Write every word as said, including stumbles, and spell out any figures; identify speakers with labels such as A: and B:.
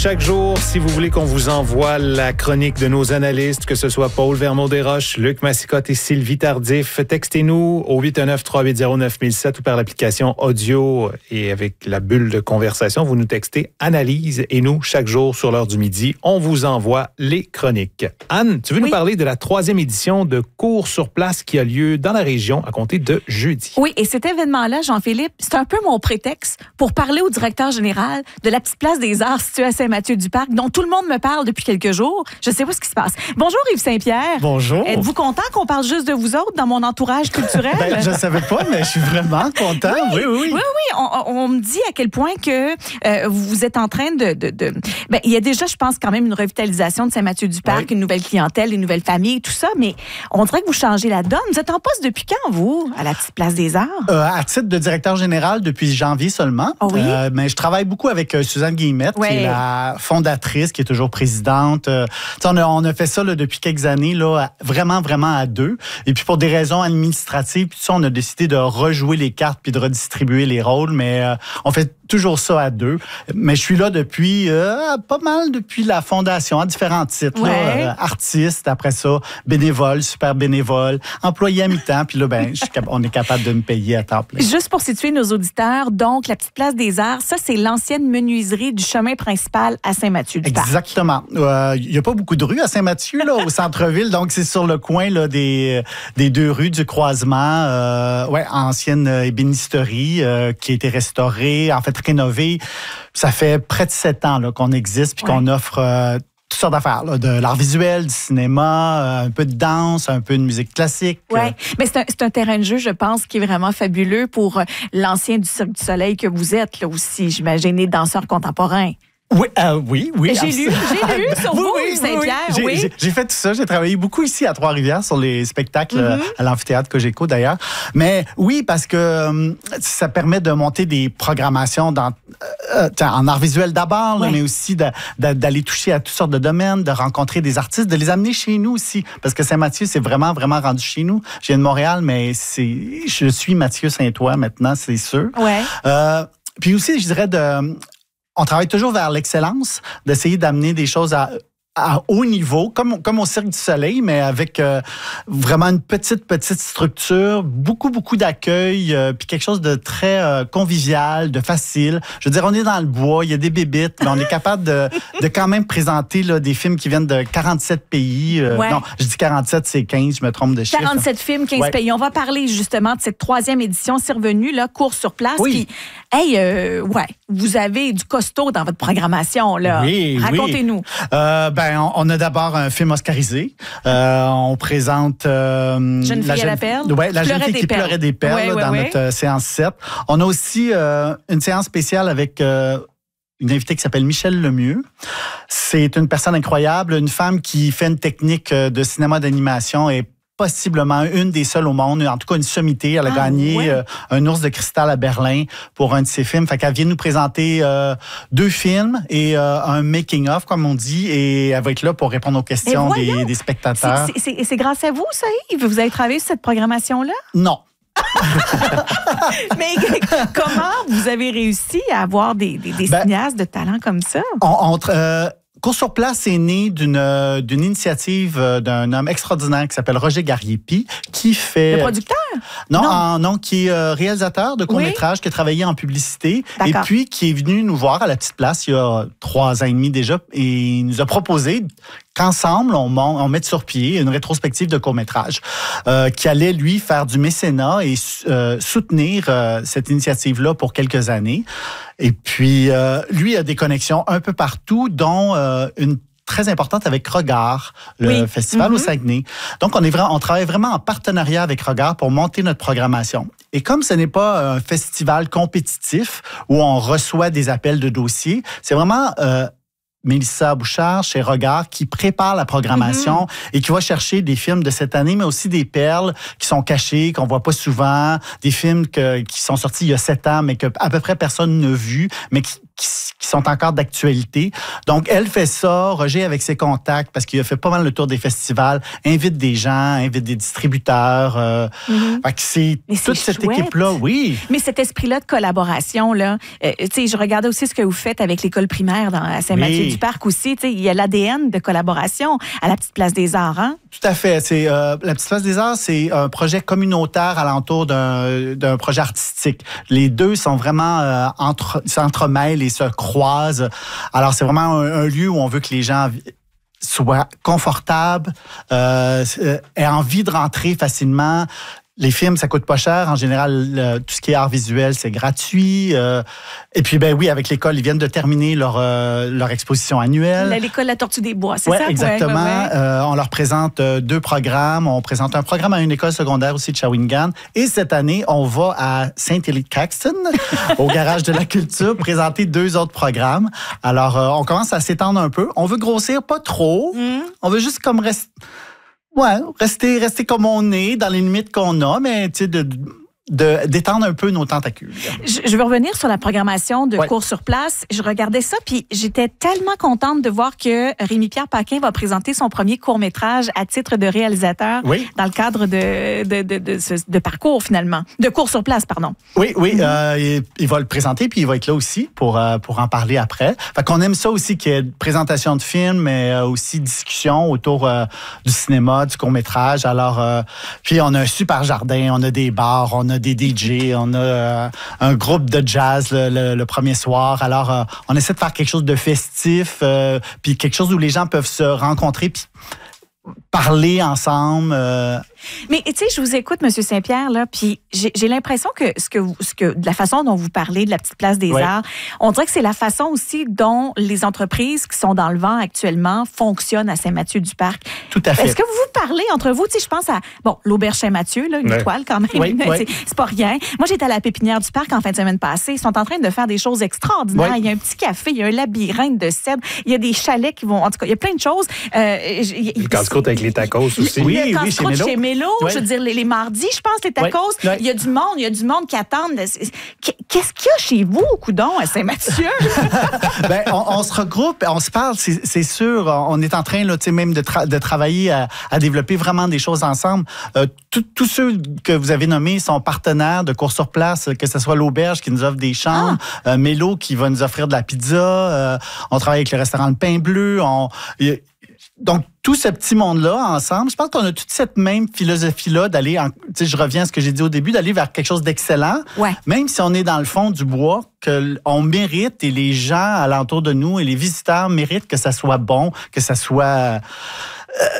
A: Chaque jour, si vous voulez qu'on vous envoie la chronique de nos analystes, que ce soit Paul Vermeau-Desroches, Luc Massicotte et Sylvie Tardif, textez-nous au huit un neuf, trois huit zéro, neuf mille sept ou par l'application audio et avec la bulle de conversation, vous nous textez Analyse et nous, chaque jour sur l'heure du midi, on vous envoie les chroniques. Anne, tu veux oui. nous parler de la troisième édition de Cours sur place qui a lieu dans la région à compter de jeudi.
B: Oui, et cet événement-là, Jean-Philippe, c'est un peu mon prétexte pour parler au directeur général de la petite place des arts située à Saint-Mathieu-du-Parc, dont tout le monde me parle depuis quelques jours. Je sais pas ce qui se passe. Bonjour Yves Saint-Pierre.
C: Bonjour.
B: Êtes-vous content qu'on parle juste de vous autres dans mon entourage culturel?
C: ben, je savais pas, mais je suis vraiment content. Oui, oui, oui.
B: Oui, oui. On, on me dit à quel point que euh, vous êtes en train de... de, de... Ben, il y a déjà, je pense, quand même une revitalisation de Saint-Mathieu-du-Parc, oui. une nouvelle clientèle, une nouvelle famille, tout ça, mais on dirait que vous changez la donne. Vous êtes en poste depuis quand, vous, à la petite place des arts?
C: Euh, à titre de directeur général depuis janvier seulement.
B: Oh oui?
C: Euh, mais je travaille beaucoup avec euh, Suzanne Guillemette, ouais. qui est la fondatrice, qui est toujours présidente. Euh, on, a, on a fait ça là, depuis quelques années, là, vraiment, vraiment à deux. Et puis pour des raisons administratives, puis ça, on a décidé de rejouer les cartes puis de redistribuer les rôles, mais euh, on fait toujours ça à deux. Mais je suis là depuis euh, pas mal depuis la fondation, à différents titres.
B: Ouais.
C: Là, euh, artiste, après ça, bénévole, super bénévole, employé à mi-temps, puis là, ben, je, on est capable de me payer à temps plein.
B: Juste pour situer nos auditeurs, donc, la petite place des arts, ça, c'est l'ancienne menuiserie du chemin principal à Saint-Mathieu-du-Parc.
C: Exactement. Il euh, n'y a pas beaucoup de rues à Saint-Mathieu, là, au centre-ville, donc c'est sur le coin là, des, des deux rues du croisement. Euh, ouais, ancienne ébénisterie euh, qui a été restaurée, en fait rénovée. Ça fait près de sept ans là, qu'on existe puis ouais. qu'on offre euh, toutes sortes d'affaires, là, de l'art visuel, du cinéma, euh, un peu de danse, un peu de musique classique.
B: Oui, euh. mais c'est un, c'est un terrain de jeu, je pense, qui est vraiment fabuleux pour l'ancien du Cirque du Soleil que vous êtes, là aussi, j'imagine, et danseur contemporain.
C: Oui, euh, oui, oui.
B: J'ai lu, j'ai lu sur
C: oui,
B: vous,
C: oui,
B: Saint-Pierre,
C: oui.
B: oui.
C: J'ai, j'ai, j'ai fait tout ça. J'ai travaillé beaucoup ici à Trois-Rivières sur les spectacles mm-hmm. à l'amphithéâtre Cogeco d'ailleurs. Mais oui, parce que euh, ça permet de monter des programmations dans, euh, en art visuel d'abord, oui. là, mais aussi de, de, d'aller toucher à toutes sortes de domaines, de rencontrer des artistes, de les amener chez nous aussi. Parce que Saint-Mathieu, c'est vraiment, vraiment rendu chez nous. Je viens de Montréal, mais c'est, je suis Mathieu Saint-Ouen maintenant, c'est sûr.
B: Ouais.
C: Euh, puis aussi, je dirais de... On travaille toujours vers l'excellence, d'essayer d'amener des choses à, à haut niveau, comme, comme au Cirque du Soleil, mais avec euh, vraiment une petite, petite structure, beaucoup, beaucoup d'accueil, euh, puis quelque chose de très euh, convivial, de facile. Je veux dire, on est dans le bois, il y a des bébites, mais on est capable de, de quand même présenter là, des films qui viennent de quarante-sept pays. Euh, ouais. Non, je dis quarante-sept, c'est quinze, je me trompe de chiffre.
B: quarante-sept films, quinze ouais. pays. On va parler justement de cette troisième édition, c'est revenu, là, Cours sur place.
C: Oui.
B: Puis, hey, euh, ouais, vous avez du costaud dans votre programmation, là.
C: Oui,
B: Racontez-nous.
C: Oui. Euh, ben, on a d'abord un film oscarisé. Euh, on présente... Euh,
B: jeune fille la jeune, à la perle.
C: Oui, la jeune fille qui pleurait des perles
B: ouais,
C: là,
B: ouais,
C: dans
B: ouais.
C: notre euh, séance sept. On a aussi euh, une séance spéciale avec... Euh, une invitée qui s'appelle Michel Lemieux. C'est une personne incroyable, une femme qui fait une technique de cinéma d'animation et possiblement une des seules au monde, en tout cas une sommité. Elle a ah, gagné ouais. euh, un ours de cristal à Berlin pour un de ses films. Fait qu'elle vient nous présenter euh, deux films et euh, un making-of, comme on dit, et elle va être là pour répondre aux questions des, des spectateurs.
B: C'est, c'est, c'est grâce à vous, ça, Yves? Vous avez travaillé sur cette programmation-là?
C: Non.
B: Mais comment vous avez réussi à avoir des, des, des ben, cinéastes de talent comme ça?
C: On, on, euh, Cours sur place est né d'une, d'une initiative d'un homme extraordinaire qui s'appelle Roger Gariepi, qui fait...
B: Le producteur?
C: Non, non. En, non qui est réalisateur de courts-métrages, oui. qui a travaillé en publicité, D'accord. et puis qui est venu nous voir à la petite place il y a trois ans et demi déjà, et il nous a proposé qu'ensemble, on, on mette sur pied une rétrospective de court-métrage euh, qui allait, lui, faire du mécénat et euh, soutenir euh, cette initiative-là pour quelques années. Et puis, euh, lui a des connexions un peu partout, dont euh, une très importante avec Regard, le oui. festival mm-hmm. au Saguenay. Donc, on, est vraiment, on travaille vraiment en partenariat avec Regard pour monter notre programmation. Et comme ce n'est pas un festival compétitif où on reçoit des appels de dossiers, c'est vraiment... Euh, Mélissa Bouchard, chez Regard, qui prépare la programmation mm-hmm. et qui va chercher des films de cette année, mais aussi des perles qui sont cachées, qu'on voit pas souvent, des films que, qui sont sortis il y a sept ans, mais que à peu près personne n'a vu, mais qui, qui, qui sont encore d'actualité. Donc, elle fait ça, Roger avec ses contacts, parce qu'il a fait pas mal le tour des festivals, invite des gens, invite des distributeurs. Euh, mm-hmm. Fait que c'est
B: Mais
C: toute
B: c'est
C: cette
B: chouette.
C: équipe-là, oui.
B: Mais cet esprit-là de collaboration, là, euh, tu sais, je regardais aussi ce que vous faites avec l'école primaire dans, à Saint-Mathieu-du-Parc aussi. Tu sais, il y a l'A D N de collaboration à la Petite Place des Arts, hein?
C: Tout à fait. C'est, euh, la Petite Place des Arts, c'est un projet communautaire alentour d'un, d'un projet artistique. Les deux sont vraiment euh, entre, s'entremêlent et se croisent. Alors, c'est vraiment un, un lieu où on veut que les gens soient confortables, euh, aient envie de rentrer facilement. Les films, ça coûte pas cher. En général, le, tout ce qui est art visuel, c'est gratuit. Euh, et puis, ben oui, avec l'école, ils viennent de terminer leur, euh, leur exposition annuelle.
B: L'école La Tortue des Bois, c'est
C: ouais,
B: ça?
C: Exactement.
B: Ouais, ouais, ouais.
C: Euh, on leur présente euh, deux programmes. On présente un programme à une école secondaire aussi de Shawinigan. Et cette année, on va à Saint-Élie-Caxton, au Garage de la Culture, présenter deux autres programmes. Alors, euh, on commence à s'étendre un peu. On veut grossir pas trop. Mm. On veut juste comme rester... Ouais, rester, rester comme on est, dans les limites qu'on a, mais tu sais, de, de, d'étendre un peu nos tentacules.
B: Je, je veux revenir sur la programmation de
C: ouais.
B: cours sur place. Je regardais ça, puis j'étais tellement contente de voir que Rémi-Pierre Paquin va présenter son premier court-métrage à titre de réalisateur
C: oui.
B: dans le cadre de, de, de, de, de, de parcours, finalement. De cours sur place, pardon.
C: Oui, oui. Mm-hmm. Euh, il, il va le présenter, puis il va être là aussi pour, euh, pour en parler après. Fait qu'on aime ça aussi, qu'il y ait présentation de films, mais euh, aussi discussion autour euh, du cinéma, du court-métrage. Alors, euh, puis on a un super jardin, on a des bars, on a des D J, on a euh, un groupe de jazz le, le, le premier soir. Alors, euh, on essaie de faire quelque chose de festif, euh, puis quelque chose où les gens peuvent se rencontrer puis parler ensemble. Euh...
B: Mais tu sais, je vous écoute, M. Saint-Pierre, là, puis j'ai, j'ai l'impression que ce que vous, ce que de la façon dont vous parlez de la Petite Place des ouais. Arts, on dirait que c'est la façon aussi dont les entreprises qui sont dans le vent actuellement fonctionnent à Saint-Mathieu-du-Parc.
C: Tout à fait.
B: Est-ce que vous vous parlez entre vous? Tu sais, je pense à bon l'Auberge Saint-Mathieu, là, une ouais. étoile quand même.
C: Oui, oui.
B: C'est pas rien. Moi, j'étais à la Pépinière du Parc en fin de semaine passée. Ils sont en train de faire des choses extraordinaires. Oui. Il y a un petit café, il y a un labyrinthe de cèdre, il y a des chalets qui vont. En tout cas, il y a plein de choses. Euh,
A: le casse-croûte avec les tacos aussi.
B: Oui, le casse-croûte oui, chez, chez Mélo. Ouais. Je veux dire, les, les mardis, je pense, les tacos. Ouais. Ouais. Il y a du monde, il y a du monde qui attend. Qu'est-ce qu'il y a chez vous, coudon, à Saint-Mathieu?
C: ben, on, on se regroupe, on se parle, c'est, c'est sûr. On est en train, là, même de, tra- de travailler à, à développer vraiment des choses ensemble. Euh, tous ceux que vous avez nommés sont partenaires de cours sur place, que ce soit l'Auberge qui nous offre des chambres, ah. euh, Mélo qui va nous offrir de la pizza. Euh, on travaille avec le restaurant Le Pain Bleu. On, y, donc, tout ce petit monde-là, ensemble, je pense qu'on a toute cette même philosophie-là d'aller, en, tu sais, je reviens à ce que j'ai dit au début, d'aller vers quelque chose d'excellent.
B: Ouais. Même
C: si on est dans le fond du bois, qu'on mérite et les gens alentour de nous et les visiteurs méritent que ça soit bon, que ça soit... Euh,